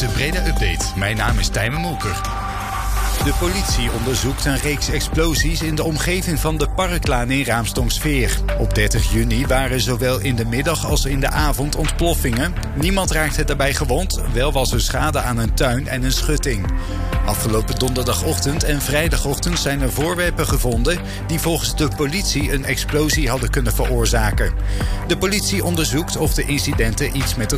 de Breda Update. Mijn naam is Tijmen Molker. De politie onderzoekt een reeks explosies in de omgeving van de Parklaan in Raamsdonksveer. Op 30 juni waren zowel in de middag als in de avond ontploffingen. Niemand raakte daarbij gewond, wel was er schade aan een tuin en een schutting. Afgelopen donderdagochtend en vrijdagochtend zijn er voorwerpen gevonden die volgens de politie een explosie hadden kunnen veroorzaken. De politie onderzoekt of de incidenten iets met